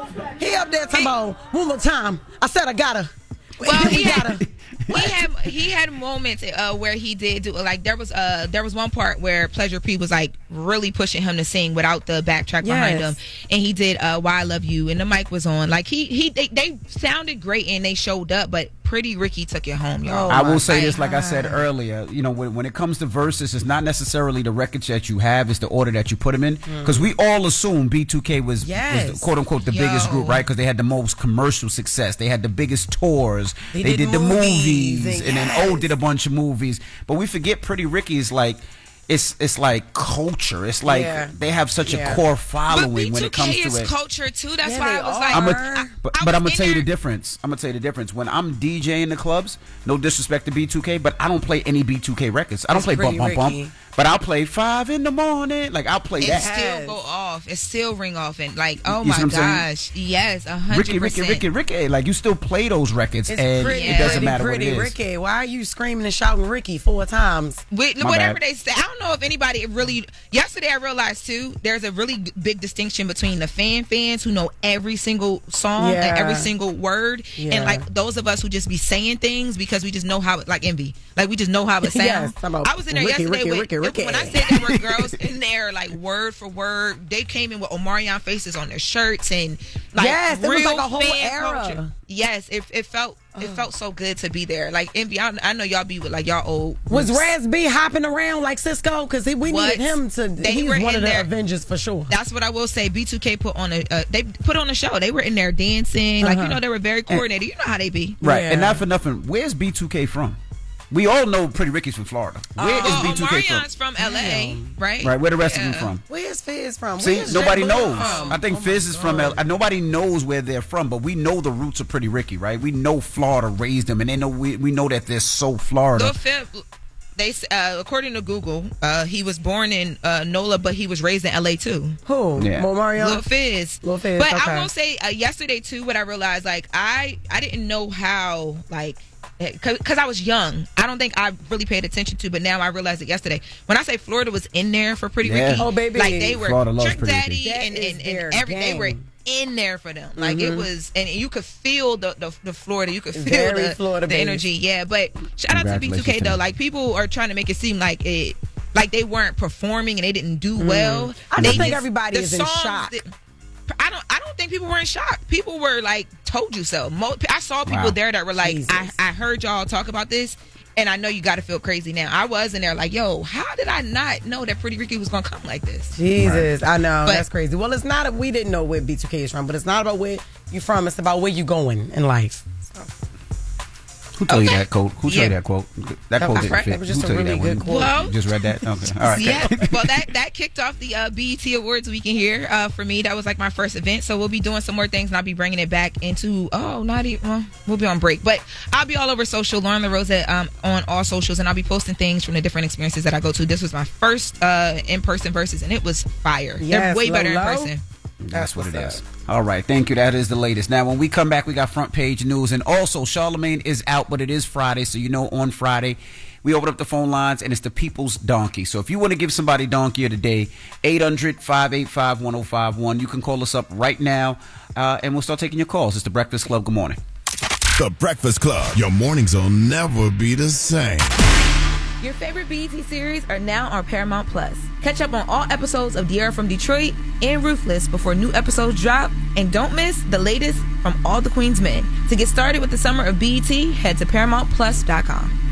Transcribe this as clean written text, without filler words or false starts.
He up there talking about one more time. I said I gotta. Well, he had moments where he did do like there was one part where Pleasure P was like really pushing him to sing without the backtrack behind him, and he did Why I Love You, and the mic was on. Like they sounded great and they showed up, but Pretty Ricky took it home, y'all. I will say this, like I said earlier, you know, when it comes to verses, it's not necessarily the records that you have, it's the order that you put them in. Because we all assume B2K was quote unquote the biggest group, right? Because they had the most commercial success, they had the biggest tours, they did the movies, and then O did a bunch of movies. But we forget Pretty Ricky is like. It's like culture. It's like they have such a core following when it comes to it. But B2K is culture too. That's why I was like, but I'm gonna tell you the difference. When I'm DJing the clubs, no disrespect to B2K, but I don't play any B2K records. I don't play Bump Bump Bump. But I'll play 5 in the morning. Like I'll play that. It still go off. It still ring off, and like, oh my gosh, yes, 100%. Ricky, like you still play those records, and it doesn't matter what it is. Ricky, why are you screaming and shouting Ricky 4 times? Whatever they say, I don't know if anybody really. Yesterday, I realized too, there's a really big distinction between the fans who know every single song and every single word, and like those of us who just be saying things because we just know how it, like Envy, like we just know how it sounds. I was in there yesterday with. When I said there were girls in there, like word for word, they came in with Omarion faces on their shirts and like it real was like a whole era. Culture. Yes, it felt so good to be there. Like Envy, I know y'all be with like y'all old. Was Raz B hopping around like Cisco? Because we needed him to. He's one of the Avengers for sure. That's what I will say. B2K put on a show. They were in there dancing, like they were very coordinated. You know how they be, right? And not for nothing. Where's B2K from? We all know Pretty Ricky's from Florida. Where is B2K Omarion's from LA, right? Right. Where the rest of them from? Where's Fizz from? See, nobody knows. I think Fizz is from LA. Nobody knows where they're from, but we know the roots of Pretty Ricky, right? We know Florida raised them, and they know we know that they're so Florida. They according to Google, he was born in NOLA, but he was raised in LA too. Who? Yeah. Mario? Lil Fizz. But I will say yesterday too, what I realized, like I didn't know how, like. Because I was young, I don't think I really paid attention to, but now I realized it yesterday. When I say Florida was in there for Pretty Ricky, baby, like they were Trick Daddy and they were in there for them. Like it was, and you could feel the Florida, you could feel the energy. Yeah, but shout out to B2K though. Like people are trying to make it seem like it, like they weren't performing and they didn't do well. I just think everybody is in shock. I don't think people were in shock. People were like, told you so. I saw people there that were like, I heard y'all talk about this, and I know you got to feel crazy now. I was in there like, yo, how did I not know that Pretty Ricky was going to come like this? Jesus, I know. That's crazy. Well, it's not, we didn't know where B2K is from, but it's not about where you from. It's about where you going in life. So. Who told you that quote? Who told you that quote? That quote didn't fit. That was just a really good quote. Well, just read that? Okay. All right. Yeah. Well, that kicked off the BET Awards weekend here. For me, that was like my first event. So we'll be doing some more things, and I'll be bringing it back into, we'll be on break. But I'll be all over social, Lauren LaRosa, on all socials, and I'll be posting things from the different experiences that I go to. This was my first in-person versus, and it was fire. Yes, they're way better in person. That's what it is. All right, thank you. That is the latest. Now, when we come back, we got front page news, and also Charlemagne is out, but it is Friday, so you know on Friday we open up the phone lines, and it's the People's Donkey. So if you want to give somebody donkey of the day, 800-585-1051. You can call us up right now, and we'll start taking your calls. It's the Breakfast Club. Good morning. The Breakfast Club. Your mornings will never be the same. Your favorite BET series are now on Paramount Plus. Catch up on all episodes of De'Ara from Detroit and Ruthless before new episodes drop. And don't miss the latest from All the Queen's Men. To get started with the summer of BET, head to ParamountPlus.com.